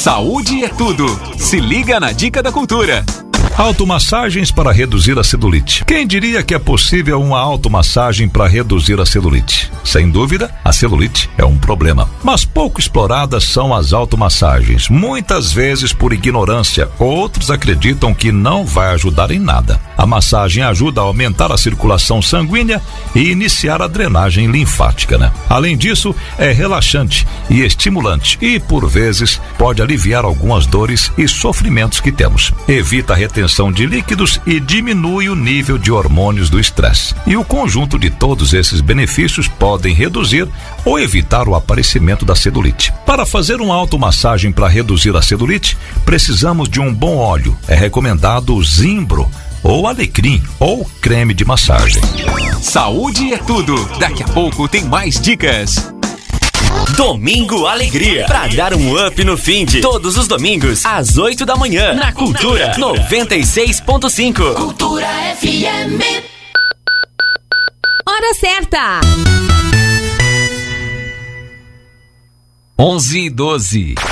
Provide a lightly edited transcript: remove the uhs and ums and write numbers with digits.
Saúde é tudo. Se liga na dica da cultura. Automassagens para reduzir a celulite. Quem diria que é possível uma automassagem para reduzir a celulite? Sem dúvida, a celulite é um problema. Mas pouco exploradas são as automassagens, muitas vezes por ignorância. Outros acreditam que não vai ajudar em nada. A massagem ajuda a aumentar a circulação sanguínea e iniciar a drenagem linfática, né? Além disso, é relaxante e estimulante e, por vezes, pode aliviar algumas dores e sofrimentos que temos. Evita a retenção de líquidos e diminui o nível de hormônios do estresse. E o conjunto de todos esses benefícios podem reduzir ou evitar o aparecimento da celulite. Para fazer uma automassagem para reduzir a celulite, precisamos de um bom óleo. É recomendado o Zimbro, ou alecrim, ou creme de massagem. Saúde é tudo. Daqui a pouco tem mais dicas. Domingo Alegria, pra dar um up no fim de todos os domingos, às 8 da manhã, na Cultura 96.5. Cultura FM. Hora certa. 11:12.